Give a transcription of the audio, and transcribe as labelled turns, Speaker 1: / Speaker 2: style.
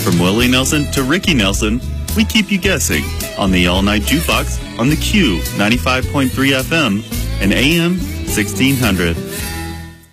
Speaker 1: From Willie Nelson to Ricky Nelson, we keep you guessing on the All Night Jukebox on the Q 95.3 FM and AM 1600.